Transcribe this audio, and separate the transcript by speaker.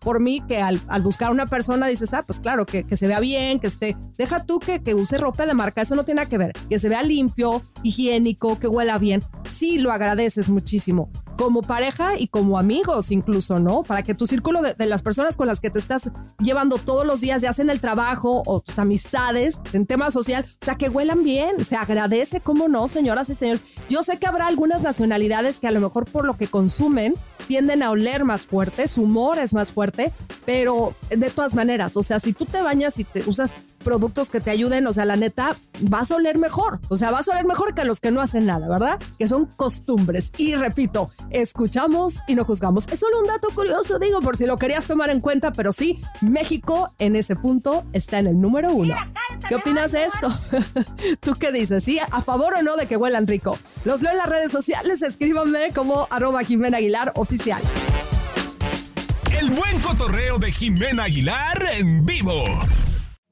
Speaker 1: por mí que al buscar a una persona dices, pues claro, que se vea bien, que esté, deja tú que use ropa de marca, eso no tiene nada que ver, que se vea limpio, higiénico, que huela bien, sí lo agradeces muchísimo, como pareja y como amigos incluso, ¿no? Para que tu círculo de las personas con las que te estás llevando todos los días, ya sea en el trabajo o tus amistades, en tema social, o sea, que huelan bien, se agradece, ¿cómo no, señoras y señores? Yo sé que habrá algunas nacionalidades que a lo mejor por lo que consumen tienden a oler más fuerte, su humor es más fuerte, pero de todas maneras, o sea, si tú te bañas y te usas productos que te ayuden, o sea, la neta, vas a oler mejor, o sea, vas a oler mejor que los que no hacen nada, ¿verdad? Que son costumbres. Y repito, escuchamos y no juzgamos. Es solo un dato curioso, digo, por si lo querías tomar en cuenta, pero sí, México en ese punto está en el número 1. ¿Qué opinas de esto? ¿Tú qué dices? ¿Sí? ¿A favor o no de que huelan rico? Los leo en las redes sociales, escríbanme como @JimenaAguilarOficial.
Speaker 2: El buen cotorreo de Jimena Aguilar en vivo.